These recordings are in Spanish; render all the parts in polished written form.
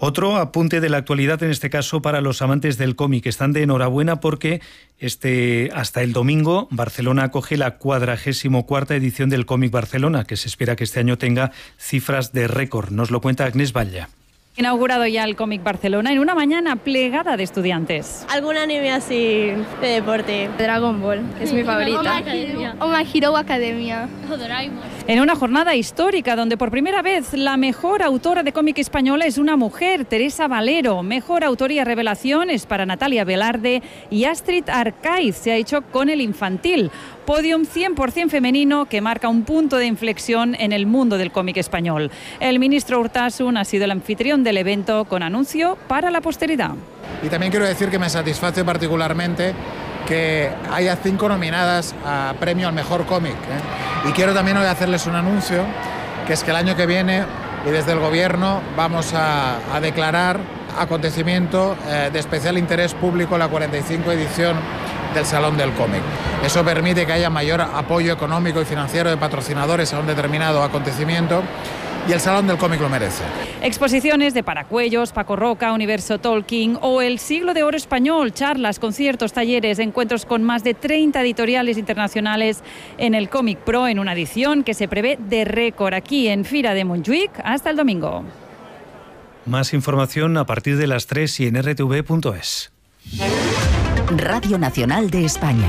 Otro apunte de la actualidad, en este caso para los amantes del cómic. Están de enhorabuena porque hasta el domingo Barcelona acoge la 44ª edición del Cómic Barcelona, que se espera que este año tenga cifras de récord. Nos lo cuenta Agnès Batlle. Inaugurado ya el Cómic Barcelona en una mañana plegada de estudiantes. Algún anime así de deporte. Dragon Ball, que es mi favorita. O My Hero Academia. O Doraemon. En una jornada histórica donde por primera vez la mejor autora de cómic española es una mujer, Teresa Valero. Mejor autoría revelación es para Natalia Velarde y Astrid Arcaiz se ha hecho con el infantil. Podium 100% femenino que marca un punto de inflexión en el mundo del cómic español. El ministro Urtasun ha sido el anfitrión del evento con anuncio para la posteridad. Y también quiero decir que me satisface particularmente que haya 5 nominadas a premio al mejor cómic, ¿eh? Y quiero también hoy hacerles un anuncio, que es que el año que viene y desde el Gobierno vamos a declarar acontecimiento de especial interés público la 45 edición del Salón del Cómic. Eso permite que haya mayor apoyo económico y financiero de patrocinadores a un determinado acontecimiento y el Salón del Cómic lo merece. Exposiciones de Paracuellos, Paco Roca, Universo Tolkien o el Siglo de Oro Español, charlas, conciertos, talleres, encuentros con más de 30 editoriales internacionales en el Cómic Pro en una edición que se prevé de récord aquí en Fira de Montjuïc hasta el domingo. Más información a partir de las 3 y en rtv.es. Radio Nacional de España.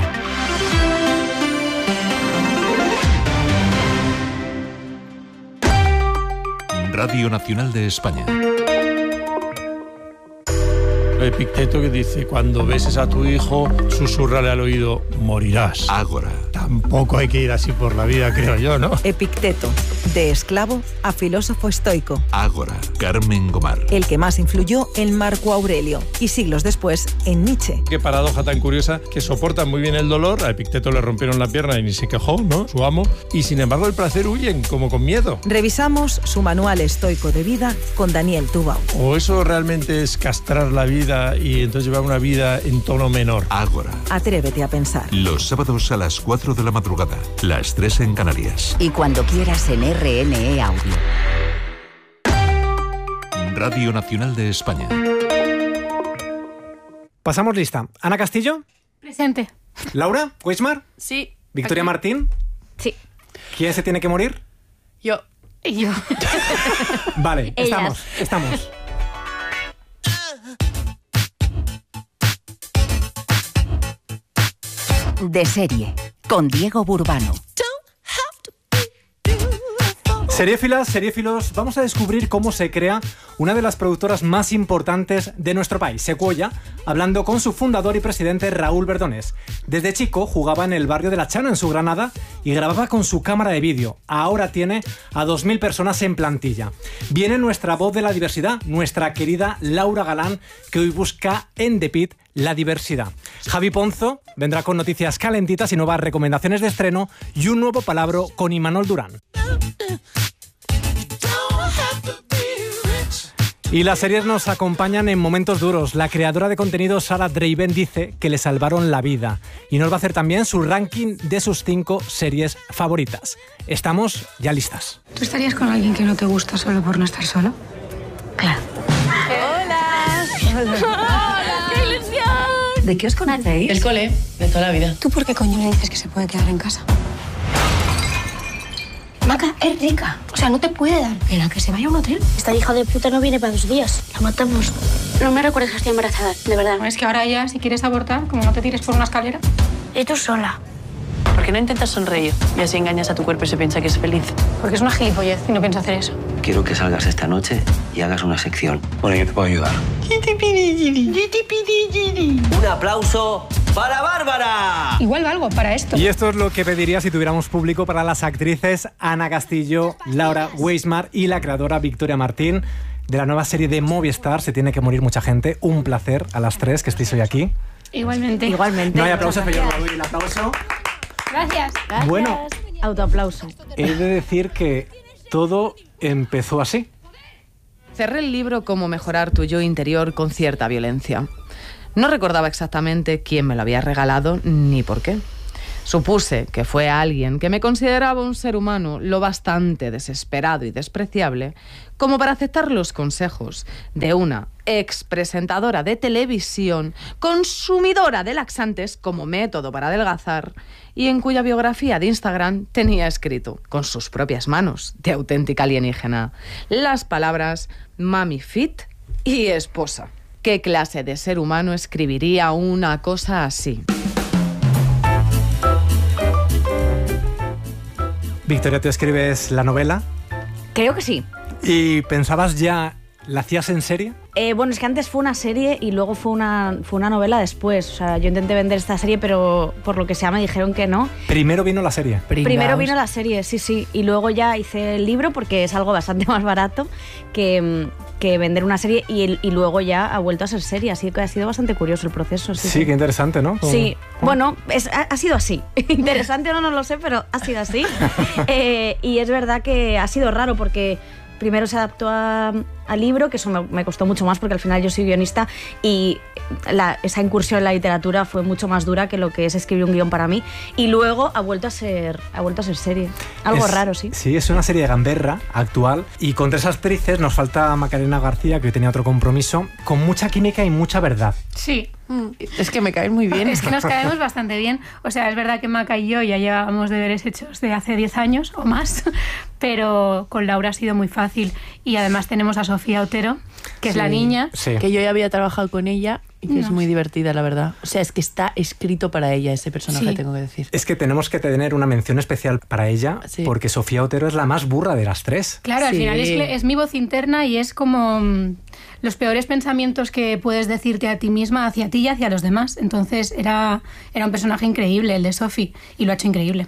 Radio Nacional de España. Epicteto que dice: cuando beses a tu hijo, susúrrale al oído, morirás. Ágora. Tampoco hay que ir así por la vida, creo yo, ¿no? Epicteto, de esclavo a filósofo estoico. Ágora, Carmen Gomar. El que más influyó en Marco Aurelio y siglos después en Nietzsche. Qué paradoja tan curiosa, que soportan muy bien el dolor. A Epicteto le rompieron la pierna y ni se quejó, ¿no? Su amo. Y sin embargo el placer huyen, como con miedo. Revisamos su manual estoico de vida con Daniel Tubau. ¿O eso realmente es castrar la vida y entonces llevar una vida en tono menor? Ágora. Atrévete a pensar. Los sábados a las 4 de la madrugada, las 3 en Canarias. Y cuando quieras en RNE Audio. Radio Nacional de España. Pasamos lista. Ana Castillo. Presente. Laura Weismar. Sí. Victoria Aquí. Martín. Sí. ¿Quién se tiene que morir? Yo. Vale, Ellas. estamos. De serie, con Diego Burbano. Seriéfilas, seriéfilos, vamos a descubrir cómo se crea una de las productoras más importantes de nuestro país, Sequoia, hablando con su fundador y presidente Raúl Verdonés. Desde chico jugaba en el barrio de La Chana, en su Granada, y grababa con su cámara de vídeo. Ahora tiene a 2.000 personas en plantilla. Viene nuestra voz de la diversidad, nuestra querida Laura Galán, que hoy busca en The Pit la diversidad. Javi Ponzo vendrá con noticias calentitas y nuevas recomendaciones de estreno y un nuevo palabra con Imanol Durán. Y las series nos acompañan en momentos duros. La creadora de contenido Sarah Draven dice que le salvaron la vida y nos va a hacer también su ranking de sus 5 series favoritas. Estamos ya listas. ¿Tú estarías con alguien que no te gusta solo por no estar solo? Claro. ¡Hola! ¡Hola! ¡Qué ilusión! ¿De qué os conocéis? El cole, de toda la vida. ¿Tú por qué coño le dices que se puede quedar en casa? Maca es rica. O sea, no te puede dar pena que se vaya a un hotel. Esta hija de puta no viene para 2 días. La matamos. No me recuerdes que estoy embarazada, de verdad. No, es que ahora ya, si quieres abortar, como no te tires por una escalera. Y tú sola. ¿Por qué no intentas sonreír y así engañas a tu cuerpo y se piensa que es feliz? Porque es una gilipollez y no pienso hacer eso. Quiero que salgas esta noche y hagas una sección. Bueno, yo te puedo ayudar. Un aplauso para Bárbara. Igual valgo para esto. Y esto es lo que pediría si tuviéramos público para las actrices Ana Castillo, Laura Weismar y la creadora Victoria Martín de la nueva serie de Movistar, Se tiene que morir mucha gente. Un placer a las 3 que estéis hoy aquí. Igualmente. No hay aplausos, pero yo no doy el aplauso. Gracias. Bueno, Autoaplauso. he de decir que todo empezó así. Cerré el libro Cómo mejorar tu yo interior con cierta violencia. No recordaba exactamente quién me lo había regalado ni por qué. Supuse que fue alguien que me consideraba un ser humano lo bastante desesperado y despreciable como para aceptar los consejos de una expresentadora de televisión, consumidora de laxantes como método para adelgazar, y en cuya biografía de Instagram tenía escrito, con sus propias manos, de auténtica alienígena, las palabras mami fit y esposa. ¿Qué clase de ser humano escribiría una cosa así? Victoria, ¿tú escribes la novela? Creo que sí. ¿Y pensabas ya, la hacías en serie? Bueno, es que antes fue una serie y luego fue una novela después. O sea, yo intenté vender esta serie, pero por lo que sea me dijeron que no. Primero vino la serie. Primero vino la serie, sí. Y luego ya hice el libro porque es algo bastante más barato que vender una serie y luego ya ha vuelto a ser serie. Así que ha sido bastante curioso el proceso. Sí, qué interesante, ¿no? Sí, bueno, ha sido así. Interesante o no lo sé, pero ha sido así. Y es verdad que ha sido raro porque primero se adaptó al libro, que eso me costó mucho más porque al final yo soy guionista y esa incursión en la literatura fue mucho más dura que lo que es escribir un guión para mí. Y luego ha vuelto a ser serie. Algo raro, sí. Sí, es una serie de gamberra actual y con 3 actrices. Nos falta Macarena García, que hoy tenía otro compromiso, con mucha química y mucha verdad. Sí. Es que me caen muy bien. Es que nos caemos bastante bien. O sea, es verdad que Maca y yo ya llevábamos deberes hechos de hace 10 años o más, pero con Laura ha sido muy fácil. Y además tenemos a Sofía Otero, que es la niña. Sí. Que yo ya había trabajado con ella y que es muy divertida, la verdad. O sea, es que está escrito para ella ese personaje, tengo que decir. Es que tenemos que tener una mención especial para ella, porque Sofía Otero es la más burra de las 3. Claro, al final es mi voz interna y es como los peores pensamientos que puedes decirte a ti misma, hacia ti y hacia los demás. Entonces era un personaje increíble, el de Sophie, y lo ha hecho increíble.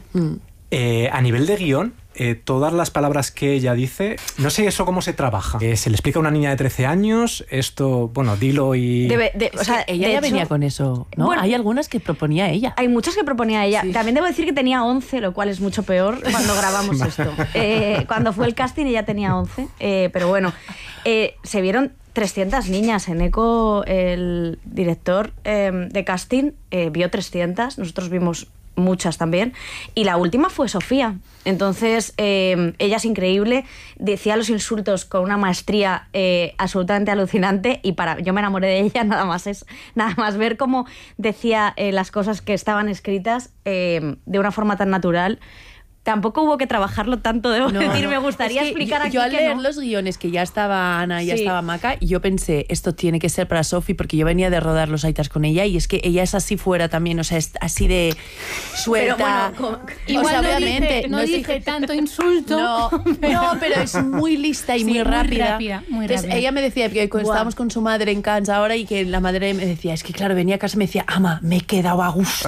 A nivel de guión, todas las palabras que ella dice, no sé eso cómo se trabaja. Se le explica a una niña de 13 años, esto, bueno, dilo y... o sea, ella ya venía con eso, ¿no? Bueno, hay algunas que proponía ella. Hay muchas que proponía ella. Sí. También debo decir que tenía 11, lo cual es mucho peor cuando grabamos esto. Cuando fue el casting ella tenía 11, pero bueno, se vieron 300 niñas. En ECO, el director de casting vio 300, nosotros vimos muchas también, y la última fue Sofía. Entonces ella es increíble, decía los insultos con una maestría absolutamente alucinante, y yo me enamoré de ella nada más ver cómo decía las cosas que estaban escritas de una forma tan natural. Tampoco hubo que trabajarlo tanto, debo decir. Me gustaría explicar aquí. Yo al leer los guiones, que ya estaba Ana, ya estaba Maca, y yo pensé, esto tiene que ser para Sophie, porque yo venía de rodar Los Aitas con ella, y es que ella es así fuera también, o sea, es así de suelta. Pero bueno, igual o sea, obviamente no dice tanto insulto. No, pero es muy lista y muy rápida. Entonces, ella me decía que estábamos con su madre en Cannes ahora, y que la madre me decía, es que claro, venía a casa y me decía, ama, me he quedado a gusto,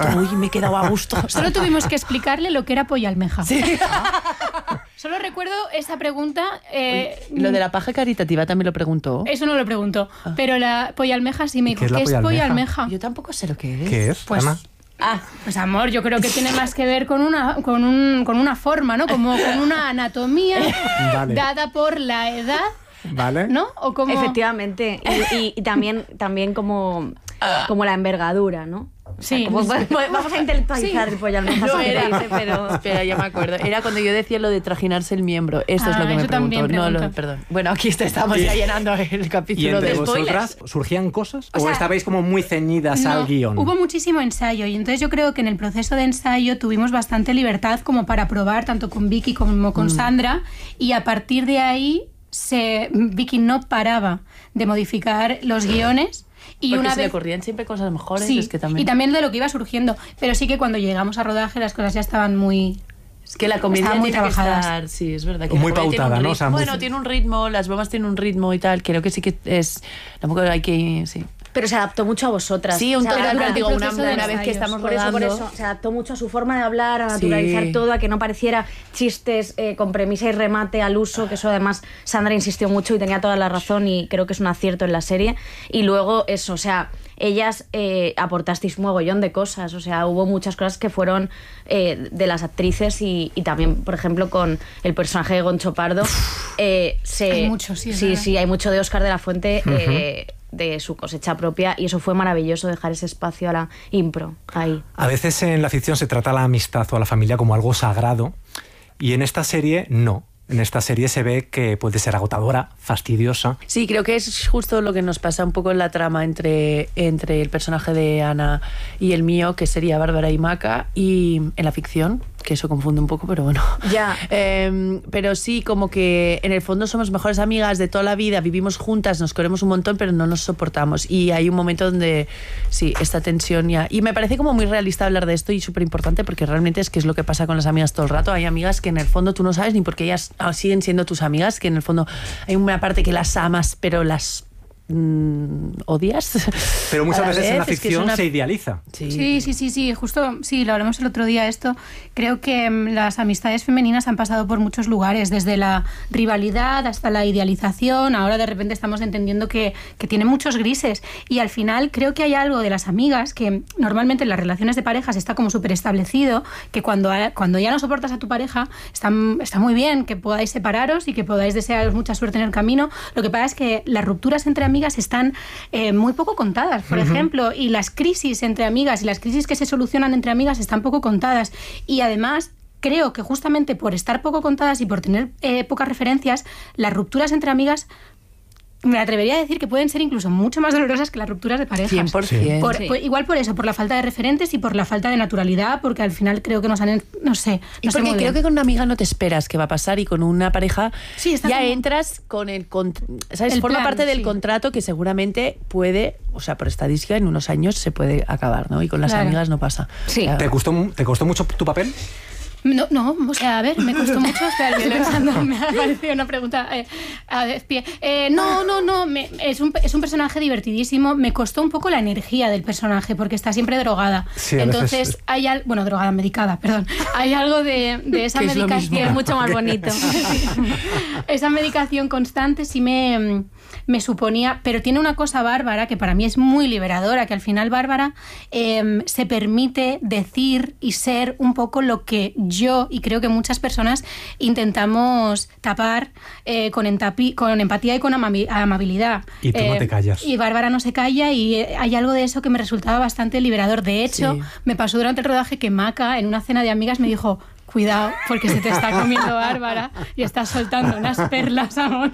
Solo tuvimos que explicarle lo que era polla almeja. Sí. Solo recuerdo esa pregunta. Lo de la paja caritativa también lo preguntó. Eso no lo preguntó, pero la polla almeja sí me dijo. ¿Qué es polla almeja? Yo tampoco sé lo que es. ¿Qué es, pues, Ana? Pues amor, yo creo que tiene más que ver con una forma, ¿no? Como con una anatomía dada por la edad. Vale. ¿No? ¿O como... Efectivamente. Y también como la envergadura, ¿no? Sí. Vamos a intelectualizar el pollo almeja. No era, pero... Espera, ya me acuerdo. Era cuando yo decía lo de trajinarse el miembro. Esto es lo que me preguntó. Perdón. Bueno, aquí estamos ya llenando el capítulo de spoilers. ¿Y entre vosotras surgían cosas? ¿O estabais como muy ceñidas al guión? Hubo muchísimo ensayo, y entonces yo creo que en el proceso de ensayo tuvimos bastante libertad como para probar, tanto con Vicky como con Sandra, y a partir de ahí Vicky no paraba de modificar los guiones. Y porque se le ocurrían siempre cosas mejores. Sí, es que también... y también de lo que iba surgiendo. Pero sí que cuando llegamos a rodaje las cosas ya estaban muy... Es que la comedia muy tiene trabajadas. Que estar, sí, es verdad. Que muy pautada, ¿no? O sea, bueno, tiene un ritmo, las bromas tienen un ritmo y tal. Creo que sí que es... Tampoco hay que... Sí. Pero se adaptó mucho a vosotras. Sí, una vez que estamos rodando. Por eso, se adaptó mucho a su forma de hablar, a naturalizar todo, a que no pareciera chistes con premisa y remate al uso, que eso además Sandra insistió mucho y tenía toda la razón, y creo que es un acierto en la serie. Y luego eso, o sea, ellas aportasteis un mogollón de cosas, o sea, hubo muchas cosas que fueron de las actrices, y también, por ejemplo, con el personaje de Goncho Pardo. Hay mucho, sí, hay mucho de Óscar de la Fuente. de su cosecha propia, y eso fue maravilloso, dejar ese espacio a la impro ahí. A veces en la ficción se trata a la amistad o a la familia como algo sagrado, y en esta serie no. En esta serie se ve que puede ser agotadora, fastidiosa. Sí, creo que es justo lo que nos pasa un poco en la trama entre el personaje de Ana y el mío, que sería Bárbara y Maca, y en la ficción, que eso confunde un poco, pero bueno. Ya. Pero sí, como que en el fondo somos mejores amigas de toda la vida, vivimos juntas, nos queremos un montón, pero no nos soportamos. Y hay un momento donde, sí, esta tensión ya... Y me parece como muy realista hablar de esto y súper importante, porque realmente es que es lo que pasa con las amigas todo el rato. Hay amigas que en el fondo tú no sabes ni por qué ellas siguen siendo tus amigas, que en el fondo hay una parte que las amas, pero las odias. Pero muchas veces en la ficción se idealiza. Sí, justo, sí, lo hablamos el otro día esto. Creo que las amistades femeninas han pasado por muchos lugares, desde la rivalidad hasta la idealización. Ahora de repente estamos entendiendo que tiene muchos grises, y al final creo que hay algo de las amigas que normalmente en las relaciones de parejas está como súper establecido, que cuando ya no soportas a tu pareja está muy bien que podáis separaros y que podáis desearos mucha suerte en el camino. Lo que pasa es que las rupturas entre amigas están muy poco contadas, por ejemplo, y las crisis entre amigas y las crisis que se solucionan entre amigas están poco contadas, y además creo que justamente por estar poco contadas y por tener pocas referencias, las rupturas entre amigas me atrevería a decir que pueden ser incluso mucho más dolorosas que las rupturas de parejas. 100%. Igual por eso, por la falta de referentes y por la falta de naturalidad, porque al final creo que nos han... No sé. Y porque creo que con una amiga no te esperas qué va a pasar, y con una pareja ya entras con el... ¿Sabes? Forma parte del contrato que seguramente puede, o sea, por estadística, en unos años se puede acabar, ¿no? Y con las amigas no pasa. Sí. Claro. ¿Te costó mucho tu papel? No, o sea, a ver, me costó mucho. Espera, estoy pensando, me ha parecido una pregunta a despie. No, es un personaje divertidísimo. Me costó un poco la energía del personaje, porque está siempre drogada. Sí, entonces, drogada, medicada, perdón. Hay algo de esa medicación mucho más bonito. Esa medicación constante sí me suponía, pero tiene una cosa Bárbara que para mí es muy liberadora, que al final Bárbara se permite decir y ser un poco lo que yo y creo que muchas personas intentamos tapar con empatía y con amabilidad. Y tú no te callas. Y Bárbara no se calla, y hay algo de eso que me resultaba bastante liberador. De hecho, me pasó durante el rodaje que Maca, en una cena de amigas, me dijo: cuidado, porque se te está comiendo Bárbara y estás soltando unas perlas, amor.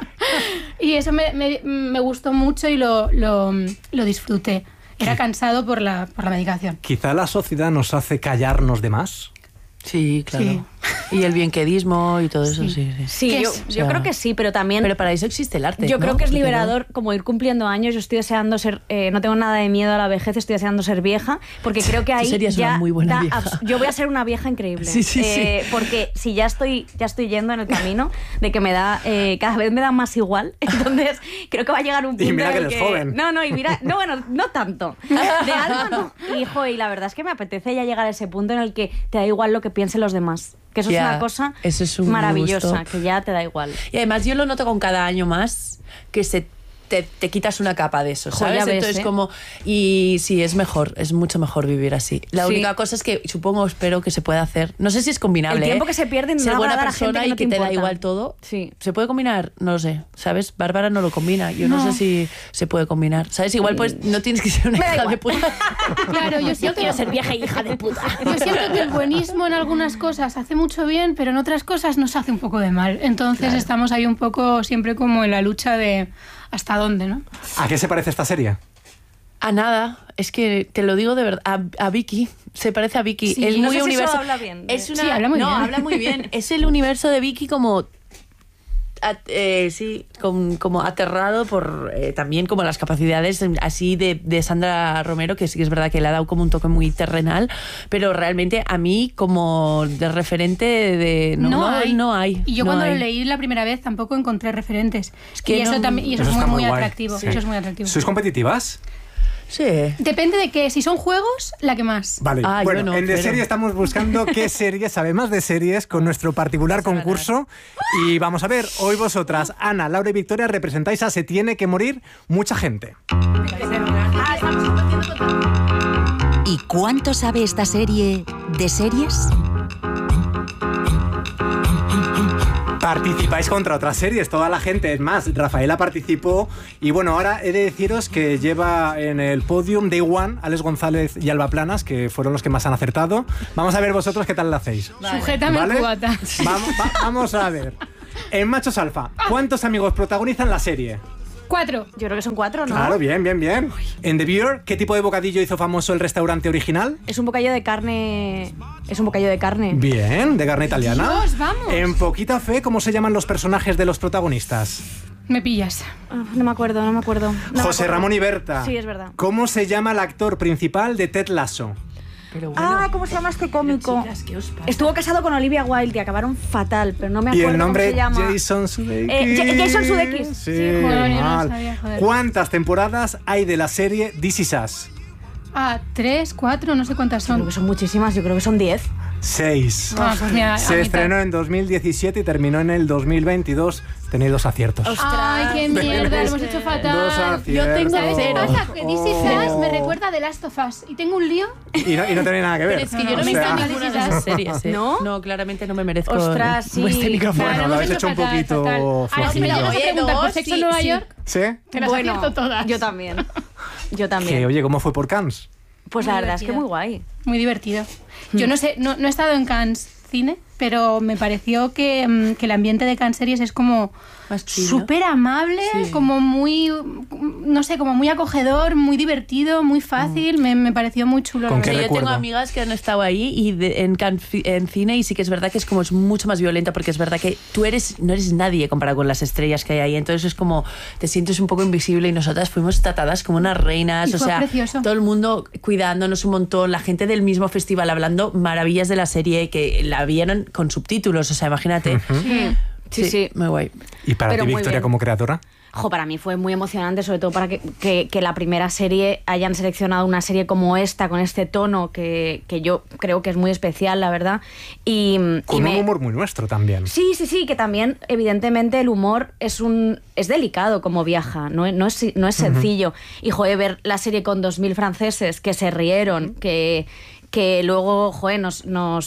Y eso me gustó mucho y lo disfruté. Era cansado por la medicación. Quizá la sociedad nos hace callarnos de más. Sí, claro. Sí. Y el bienquedismo y todo eso, sí. Sí, yo creo que sí, pero también... Pero para eso existe el arte, Yo ¿no? creo que es liberador como ir cumpliendo años. Yo estoy deseando ser... no tengo nada de miedo a la vejez, estoy deseando ser vieja, porque creo que ahí serías una muy buena vieja. Yo voy a ser una vieja increíble. Sí. Porque si ya estoy yendo en el camino de que me da... cada vez me da más igual, entonces creo que va a llegar un punto y mira en que el eres joven. No tanto. De alma no. Y la verdad es que me apetece ya llegar a ese punto en el que te da igual lo que piensen los demás. Que eso es una cosa maravillosa, que ya te da igual. Y además yo lo noto con cada año más, que te quitas una capa de eso, ¿sabes? Entonces como... Y sí, es mejor, es mucho mejor vivir así. La única cosa es que espero que se pueda hacer. No sé si es combinable. El tiempo que se pierde en ser buena persona persona y que te da igual todo. Sí. ¿Se puede combinar? No lo sé, ¿sabes? Bárbara no lo combina. Yo no sé si se puede combinar. ¿Sabes? Igual pues no tienes que ser una hija de puta. Claro, yo quiero ser vieja y hija de puta. Yo siento que el buenismo en algunas cosas hace mucho bien, pero en otras cosas nos hace un poco de mal. Entonces estamos ahí un poco siempre como en la lucha de hasta dónde, ¿no? ¿A qué se parece esta serie? A nada, es que te lo digo de verdad, a Vicky, se parece a Vicky. Sí, es muy no sé universo. Si eso habla bien. Sí, habla muy bien. Habla muy bien. Es el universo de Vicky como como aterrado por también como las capacidades así de Sandra Romero, que sí que es verdad que le ha dado como un toque muy terrenal, pero realmente a mí como de referente no hay. Y yo cuando lo leí la primera vez tampoco encontré referentes. Es que eso es muy atractivo. Sí. Eso es muy atractivo. ¿Sois competitivas? Sí. Depende de qué. Si son juegos, la que más. Vale. Bueno, en De Serie estamos buscando qué series, además de series, con nuestro particular concurso. Y vamos a ver, hoy vosotras, Ana, Laura y Victoria, representáis a Se tiene que morir mucha gente. ¿Y cuánto sabe esta serie de series? Participáis contra otras series, toda la gente. Es más, Rafaela participó. Y bueno, ahora he de deciros que lleva en el podium Day One Alex González y Alba Planas, que fueron los que más han acertado. Vamos a ver vosotros qué tal lo hacéis. Sujétame el cubata. Vamos a ver. En Machos Alfa, ¿cuántos amigos protagonizan la serie? 4. Yo creo que son 4, ¿no? Claro, bien. En The Beer, ¿qué tipo de bocadillo hizo famoso el restaurante original? Es un bocadillo de carne. Bien, de carne italiana. Dios, vamos. En Poquita Fe, ¿cómo se llaman los personajes de los protagonistas? Me pillas. No me acuerdo. José Ramón y Berta. Sí, es verdad. ¿Cómo se llama el actor principal de Ted Lasso? Pero bueno, ¿cómo se llama este cómico? chicas, ¿qué os pasa? Estuvo casado con Olivia Wilde y acabaron fatal, pero no me acuerdo ¿Y el nombre? cómo se llama. Jason Sudeikis. Jason Sudeikis. Sí, joder, yo no mal. lo sabía, joder. ¿Cuántas temporadas hay de la serie This Is Us? 3, 4, no sé cuántas son. Creo que son muchísimas, yo creo que son 10. 6. Pues mira, Se estrenó en 2017 y terminó en el 2022. Tenéis 2 aciertos. Ay, qué mierda, lo hemos hecho 2 fatal. aciertos. Yo tengo ¿Sabes qué 0. pasa? Que This Is Us me recuerda a The Last of Us. Y tengo un lío. Y no tiene nada que ver. Pero es que yo no me sea, encanto ninguna de esas series, ¿eh? ¿No? No, claramente no me merezco Ostras, sí. este micrófono. Bueno, lo habéis hecho un poquito Ahora, si me flojillo. llegas a preguntar por Sexo en Nueva York, ¿Sí? te las acierto todas. Yo también. Que, oye, ¿cómo fue por Cannes? Pues Muy la verdad es que divertido. muy guay. Muy divertido. Yo no sé, no he estado en Cannes Cine, pero me pareció que el ambiente de Cannes Series es como Más chill, ¿no? súper amable, Sí. como muy, no sé, como muy acogedor, muy divertido, muy fácil. Me pareció muy chulo. ¿Con la qué verdad. Yo tengo recuerdo? amigas que han estado ahí y en cine, y sí que es verdad que es como es mucho más violenta, porque es verdad que tú no eres nadie comparado con las estrellas que hay ahí, entonces es como te sientes un poco invisible, y nosotras fuimos tratadas como unas reinas, Y o fue sea, precioso. todo el mundo cuidándonos un montón, la gente del mismo festival hablando maravillas de la serie, que la vieron con subtítulos, o sea, imagínate. Sí. Muy guay. ¿Y para Pero ti, muy Victoria, bien. como creadora? Para mí fue muy emocionante, sobre todo para que la primera serie hayan seleccionado una serie como esta, con este tono que yo creo que es muy especial, la verdad. Con un humor muy nuestro también. Sí, que también, evidentemente, el humor es delicado como viaja, no es sencillo. Y, joder, ver la serie con 2.000 franceses que se rieron, que luego, joder, no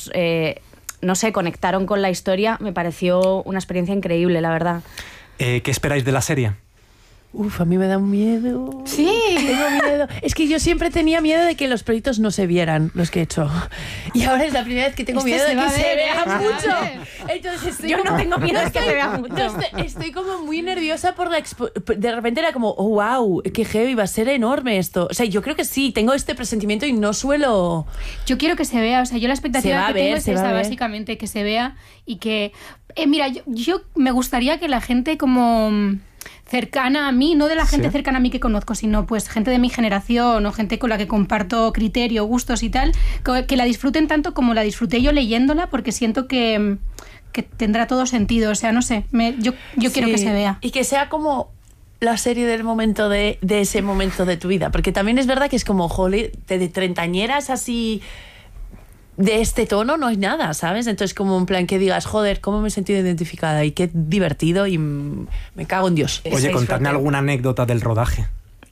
sé, conectaron con la historia, me pareció una experiencia increíble, la verdad. ¿Qué esperáis de la serie? Uf, a mí me da un miedo. Sí. Tengo miedo. Es que yo siempre tenía miedo de que los proyectos no se vieran, los que he hecho. Y ahora es la primera vez que tengo miedo de que se vea mucho. Entonces Yo no tengo miedo de que se vea mucho. Estoy como muy nerviosa por de repente era como, oh, wow, qué heavy, va a ser enorme esto. O sea, yo creo que sí, tengo este presentimiento y no suelo... Yo quiero que se vea, o sea, yo la Se va expectativa a que ver, tengo es se va a esa, ver. básicamente, que se vea y que... mira, yo me gustaría que la gente como cercana a mí, no de la gente cercana a mí que conozco, sino pues gente de mi generación o gente con la que comparto criterio, gustos y tal, que la disfruten tanto como la disfruté yo leyéndola, porque siento que tendrá todo sentido, o sea, no sé, yo quiero que se vea. Y que sea como la serie del momento de ese momento de tu vida, porque también es verdad que es como, joder, de treintañeras así... de este tono no hay nada, ¿sabes? Entonces como un plan que digas, joder, cómo me he sentido identificada y qué divertido y me cago en Dios. Oye, contadme alguna anécdota del rodaje.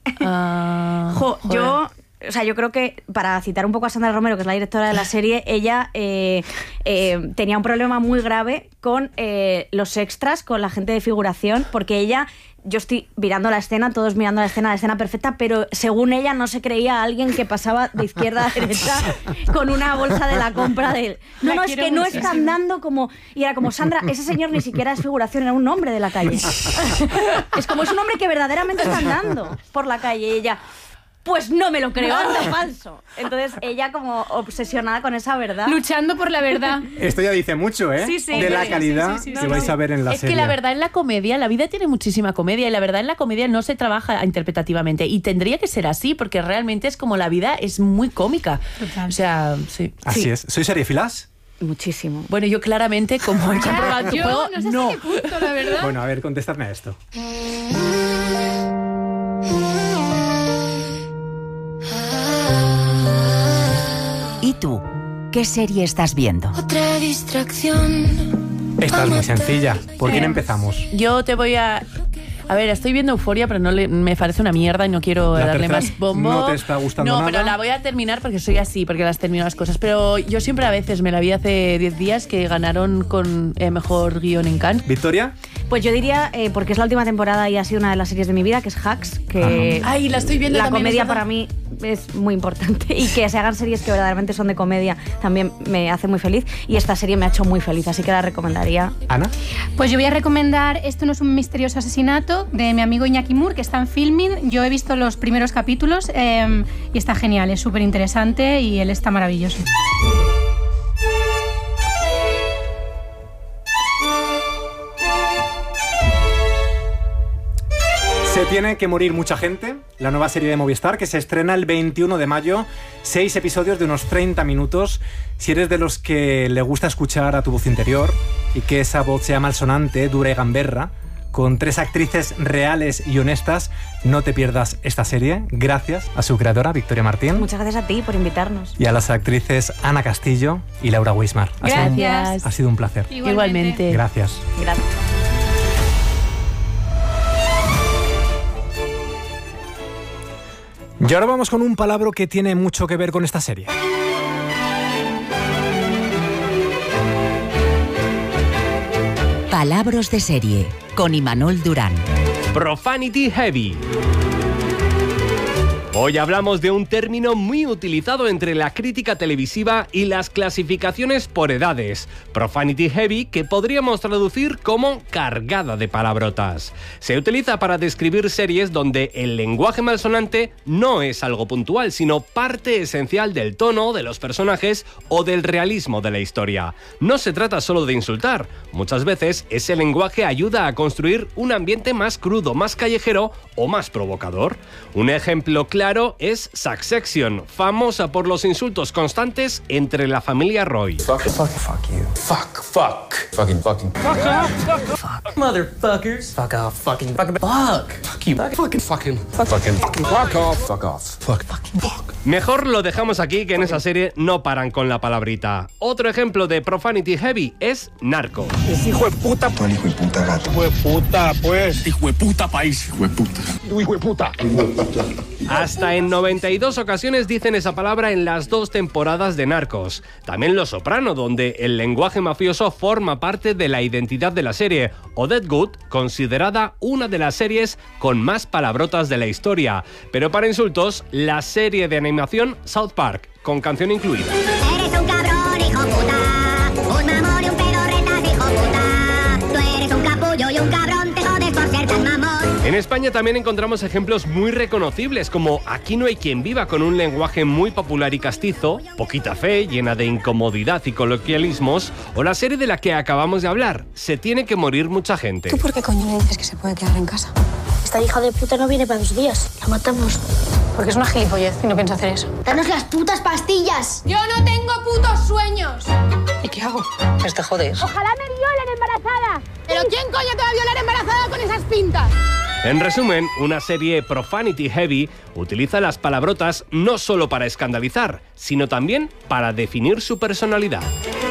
Yo creo que, para citar un poco a Sandra Romero, que es la directora de la serie, ella tenía un problema muy grave con los extras, con la gente de figuración, porque ella... Yo estoy mirando la escena, todos mirando la escena perfecta, pero según ella no se creía alguien que pasaba de izquierda a derecha con una bolsa de la compra de él. No, es que no están dando como... Y era como, Sandra, ese señor ni siquiera es figuración, era un hombre de la calle. Es como, es un hombre que verdaderamente está andando por la calle. Y ella... Pues no me lo creo, anda falso. Entonces ella como obsesionada con esa verdad. Luchando por la verdad. Esto ya dice mucho, ¿eh? Sí, de la calidad que vais a ver en la serie. Es que la verdad en la comedia, la vida tiene muchísima comedia, y la verdad en la comedia no se trabaja interpretativamente, y tendría que ser así, porque realmente es como la vida es muy cómica. Total. O sea, sí. Así es. ¿Sois seriefilas? Muchísimo. Bueno, yo claramente, como he comprobado tu juego, no sé hasta qué punto, la verdad. Bueno, a ver, contestadme a esto. ¿Y tú? ¿Qué serie estás viendo? Otra distracción. Esta es muy sencilla. ¿Por quién empezamos? Yo te voy a A ver, estoy viendo Euphoria, pero me parece una mierda y no quiero darle más bombo. ¿No te está gustando nada? No, pero la voy a terminar porque soy así, porque las termino las cosas. Pero yo siempre a veces me la vi hace 10 días que ganaron con mejor guión en Cannes. ¿Victoria? Pues yo diría, porque es la última temporada y ha sido una de las series de mi vida, que es Hacks, que Ay, la estoy viendo la también, comedia es verdad. para mí es muy importante y que se hagan series que verdaderamente son de comedia también me hace muy feliz y esta serie me ha hecho muy feliz, así que la recomendaría. ¿Ana? Pues yo voy a recomendar Esto no es un misterioso asesinato, de mi amigo Iñaki Moore, que está en Filmin. Yo he visto los primeros capítulos y está genial, es súper interesante y él está maravilloso. Se tiene que morir mucha gente, la nueva serie de Movistar que se estrena el 21 de mayo, 6 episodios de unos 30 minutos. Si eres de los que le gusta escuchar a tu voz interior y que esa voz sea malsonante, dura y gamberra, con 3 actrices reales y honestas, no te pierdas esta serie. Gracias a su creadora, Victoria Martín. Muchas gracias a ti por invitarnos. Y a las actrices Ana Castillo y Laura Wismar. Gracias. Ha sido un placer. Igualmente. Gracias. Gracias. Y ahora vamos con un palabra que tiene mucho que ver con esta serie. Palabras de serie, con Imanol Durán. Profanity Heavy. Hoy hablamos de un término muy utilizado entre la crítica televisiva y las clasificaciones por edades. Profanity Heavy, que podríamos traducir como cargada de palabrotas. Se utiliza para describir series donde el lenguaje malsonante no es algo puntual, sino parte esencial del tono, de los personajes o del realismo de la historia. No se trata solo de insultar. Muchas veces ese lenguaje ayuda a construir un ambiente más crudo, más callejero o más provocador. Un ejemplo claro es Succession, famosa por los insultos constantes entre la familia Roy. Fuck you. Fuck. Fucking. Fuck off. Fuck. Motherfuckers. Fuck off. Fucking. Fuck. Fuck you. Fucking. Fuck off. Fuck off. Fuck. Mejor lo dejamos aquí, que en esa serie no paran con la palabrita. Otro ejemplo de Profanity Heavy es Narcos. Es hijo de puta. Tú el hijo de puta gato. Hijo de puta, pues. Hijo de puta país. Hijo de puta. Hijo de puta. Hasta en 92 ocasiones dicen esa palabra en las 2 temporadas de Narcos. También Los Soprano, donde el lenguaje mafioso forma parte de la identidad de la serie. O Deadwood, considerada una de las series con más palabrotas de la historia. Pero para insultos, la serie de animación South Park, con canción incluida. Eres un cabrón, hijo puta. Un mamón y un pedorretas, hijo puta. Tú eres un capullo y un cabrón, te jodes por ser tan mamón. En España también encontramos ejemplos muy reconocibles, como Aquí no hay quien viva, con un lenguaje muy popular y castizo, Poquita fe, llena de incomodidad y coloquialismos, o la serie de la que acabamos de hablar, Se tiene que morir mucha gente. ¿Tú por qué coño le dices que se puede quedar en casa? Esta hija de puta no viene para 2 días. La matamos. Porque es una gilipollez y no piensa hacer eso. ¡Danos las putas pastillas! Yo no tengo putos sueños. ¿Y qué hago? Pues te jodes. Ojalá me violen embarazada. ¿Pero quién coño te va a violar embarazada con esas pintas? En resumen, una serie Profanity Heavy utiliza las palabrotas no solo para escandalizar, sino también para definir su personalidad.